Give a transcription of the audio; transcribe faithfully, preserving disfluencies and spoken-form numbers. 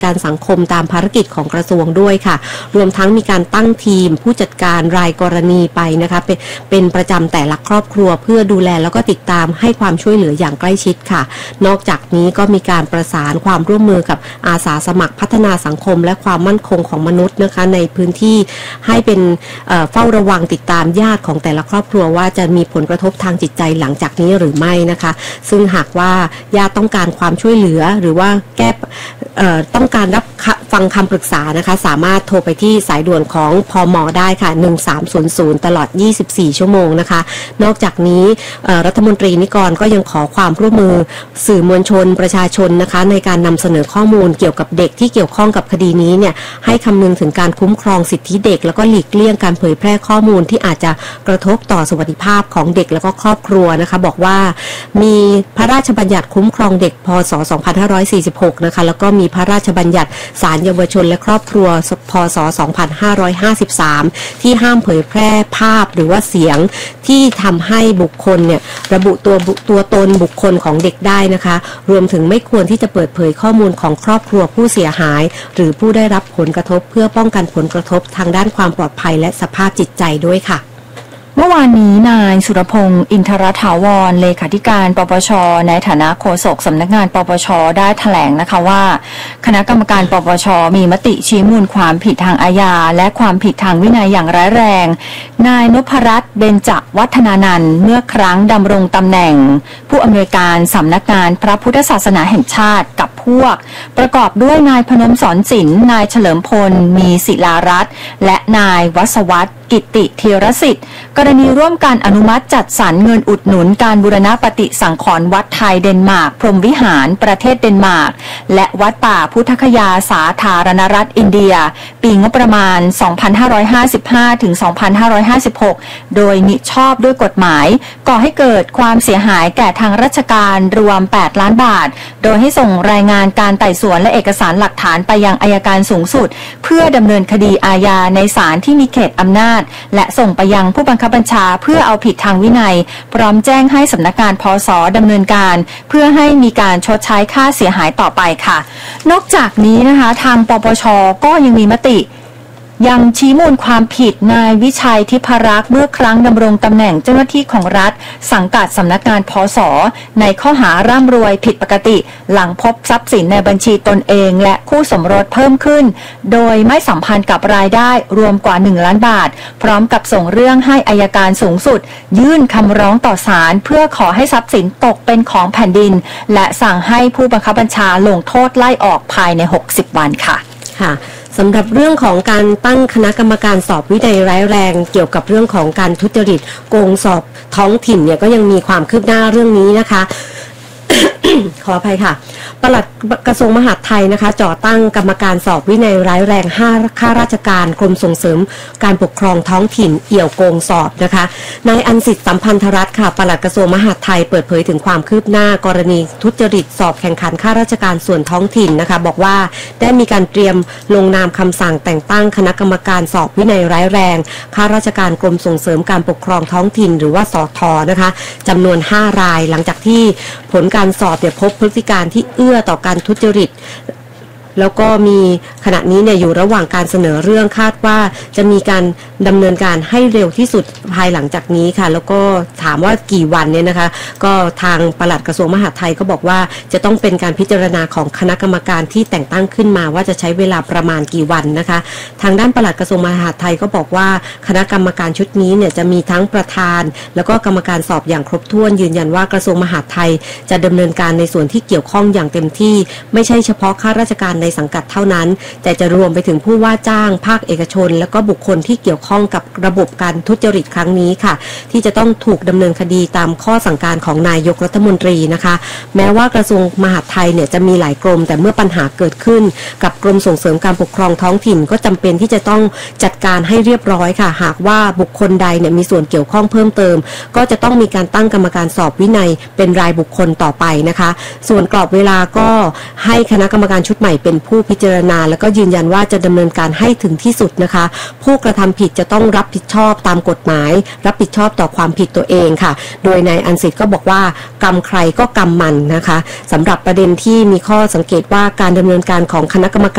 การสังคมตามภารกิจของกระทรวงด้วยค่ะรวมทั้งมีการตั้งทีมผู้จัดการรายกรณีไปนะคะเป็นเป็นประจำแต่ละครอบครัวเพื่อดูแลแล้วก็ติดตามให้ความช่วยเหลืออย่างใกล้ชิดค่ะนอกจากนี้ก็มีการประสานความร่วมมือกับอาสาสมัครพัฒนาสังคมและความมั่นคงของมนุษย์นะคะในพื้นที่ให้เป็นเฝ้าระวังติดตามญาติของแต่ละครอบครัวว่าจะมีผลกระทบทางจิตใจหลังจากนี้หรือไม่นะคะซึ่งหากว่าญาติต้องการความช่วยเหลือหรือว่าแก้ต้องการรับฟังคำปรึกษานะคะสามารถโทรไปที่สายด่วนของพม.ได้ค่ะหนึ่งสามศูนย์ศูนย์ตลอดยี่สิบสี่ชั่วโมงนะคะนอกจากนี้รัฐมนตรีนิกรก็ยังขอความร่วมมือสื่อมวลชนประชาชนนะคะในการนำเสนอข้อมูลเกี่ยวกับเด็กที่เกี่ยวข้องกับคดีนี้เนี่ยให้คำนึงถึงการคุ้มครองสิทธิเด็กแล้วก็หลีกเลี่ยงการเผยแพร่ข้อมูลที่อาจจะกระทบต่อสวัสดิภาพของเด็กแล้วก็ครอบครัวนะคะบอกว่ามีพระราชบัญญัติคุ้มครองเด็กพ.ศ. สองพันห้าร้อยสี่สิบหกนะคะแล้วก็มีพระราชบัญญัติศาลเยาวชนและครอบครัวพ.ศ. สองพันห้าร้อยห้าสิบสามที่ห้ามเผยแพร่ภาพหรือว่าเสียงที่ทำให้บุคคลเนี่ยระบุตัวตัวตนบุคคลของเด็กได้นะคะรวมถึงไม่ควรที่จะเปิดเผยข้อมูลของครอบครัวผู้เสียหายหรือผู้ได้รับผลกระทบเพื่อป้องกันผลกระทบทางด้านความปลอดภัยและสภาพจิตใจด้วยค่ะเมื่อวานนี้นายสุรพงษ์อินทรถาวรเลขาธิการปปชในฐานะโฆษกสำนักงานปปชได้แถลงนะคะว่าคณะกรรมการปปชมีมติชี้มูลความผิดทางอาญาและความผิดทางวินัยอย่างร้ายแรงนายนพรัตน์เบญจวัฒนานันท์เมื่อครั้งดำรงตำแหน่งผู้อำนวยการสำนักงานพระพุทธศาสนาแห่งชาติกับพวกประกอบด้วยนายพนมสอนศิลป์นายเฉลิมพลมีศิลารัตน์และนายวศวัฒน์กิติเทียรสิทธิ์กรณีร่วมการอนุมัติจัดสรรเงินอุดหนุนการบูรณะปฏิสังขรณ์วัดไทยเดนมาร์กพรหมวิหารประเทศเดนมาร์กและวัดป่าพุทธคยาสาธารณรัฐอินเดียปีงบประมาณ สองพันห้าร้อยห้าสิบห้า ถึง สองพันห้าร้อยห้าสิบหก โดยมิชอบด้วยกฎหมายก่อให้เกิดความเสียหายแก่ทางราชการรวมแปดล้านบาทโดยให้ส่งรายงานการไต่สวนและเอกสารหลักฐานไปยังอัยการสูงสุดเพื่อดำเนินคดีอาญาในศาลที่มีเขตอำนาจและส่งไปยังผู้บังคับบัญชาเพื่อเอาผิดทางวินัยพร้อมแจ้งให้สำนักงานพศดำเนินการเพื่อให้มีการชดใช้ค่าเสียหายต่อไปค่ะนอกจากนี้นะคะทางปปชก็ยังมีมติยังชี้มูลความผิดนายวิชัยทิพรักษ์เมื่อครั้งดำรงตำแหน่งเจ้าหน้าที่ของรัฐสังกัดสำนักงานพศในข้อหาร่ำรวยผิดปกติหลังพบทรัพย์สินในบัญชีตนเองและคู่สมรสเพิ่มขึ้นโดยไม่สัมพันธ์กับรายได้รวมกว่าหนึ่งล้านบาทพร้อมกับส่งเรื่องให้อัยการสูงสุดยื่นคำร้องต่อศาลเพื่อขอให้ทรัพย์สินตกเป็นของแผ่นดินและสั่งให้ผู้บังคับบัญชาลงโทษไล่ออกภายในหกสิบวันค่ะค่ะสำหรับเรื่องของการตั้งคณะกรรมการสอบวินัยร้ายแรงเกี่ยวกับเรื่องของการทุจริตโกงสอบท้องถิ่นเนี่ยก็ยังมีความคืบหน้าเรื่องนี้นะคะ ขออภัยค่ะปลัดกระทรวงมหาดไทยนะคะจ่อตั้งกรรมการสอบวินัยร้ายแรงห้าข้าราชการกรมส่งเสริมการปกครองท้องถิ่นเอี่ยวโกงสอบนะคะนายอันสิทธิ์สัมพันธรัตน์ค่ะปลัดกระทรวงมหาดไทยเปิดเผยถึงความคืบหน้ากรณีทุจริตสอบแข่งขันข้าราชการส่วนท้องถิ่นนะคะบอกว่าได้มีการเตรียมลงนามคำสั่งแต่งตั้งคณะกรรมการสอบวินัยร้ายแรงข้าราชการกรมส่งเสริมการปกครองท้องถิ่นหรือว่าสท.นะคะจำนวนห้ารายหลังจากที่ผลการสอบเนี่ยพบพฤติการที่เอื้อต่อการทุจริตแล้วก็มีขณะนี้เนี่ยอยู่ระหว่างการเสนอเรื่องคาดว่าจะมีการดำเนินการให้เร็วที่สุดภายหลังจากนี้ค่ะแล้วก็ถามว่ากี่วันเนี่ยนะคะก็ทางปลัดกระทรวงมหาดไทยก็บอกว่าจะต้องเป็นการพิจารณาของคณะกรรมการที่แต่งตั้งขึ้นมาว่าจะใช้เวลาประมาณกี่วันนะคะทางด้านปลัดกระทรวงมหาดไทยก็บอกว่าคณะกรรมการชุดนี้เนี่ยจะมีทั้งประธานแล้วก็กรรมการสอบอย่างครบถ้วนยืนยันว่ากระทรวงมหาดไทยจะดำเนินการในส่วนที่เกี่ยวข้องอย่างเต็มที่ไม่ใช่เฉพาะข้าราชการในสังกัดเท่านั้นแต่จะรวมไปถึงผู้ว่าจ้างภาคเอกชนและก็บุคคลที่เกี่ยวข้องกับระบบการทุจริตครั้งนี้ค่ะที่จะต้องถูกดำเนินคดีตามข้อสั่งการของนายกรัฐมนตรีนะคะแม้ว่ากระทรวงมหาดไทยเนี่ยจะมีหลายกรมแต่เมื่อปัญหาเกิดขึ้นกับกรมส่งเสริมการปกครองท้องถิ่นก็จำเป็นที่จะต้องจัดการให้เรียบร้อยค่ะหากว่าบุคคลใดเนี่ยมีส่วนเกี่ยวข้องเพิ่มเติมก็จะต้องมีการตั้งกรรมการสอบวินัยเป็นรายบุคคลต่อไปนะคะส่วนกรอบเวลาก็ให้คณะกรรมการชุดใหม่เป็นผู้พิจารณาแล้วก็ยืนยันว่าจะดำเนินการให้ถึงที่สุดนะคะผู้กระทำผิดจะต้องรับผิดชอบตามกฎหมายรับผิดชอบต่อความผิดตัวเองค่ะโดยนายอันสิทธิ์ก็บอกว่ากรรมใครก็กรรมมันนะคะสำหรับประเด็นที่มีข้อสังเกตว่าการดำเนินการของคณะกรรมการ